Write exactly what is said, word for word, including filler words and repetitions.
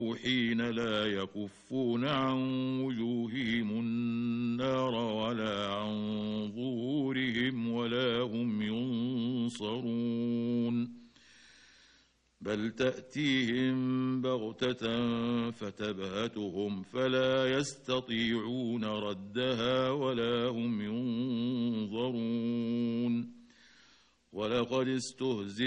حين لا يكفون عن وجوههم النار ولا عن ظهورهم ولا هم ينصرون بل تأتيهم بغتة فتبهتهم فلا يستطيعون ردها ولا هم ينظرون ولقد استهزئ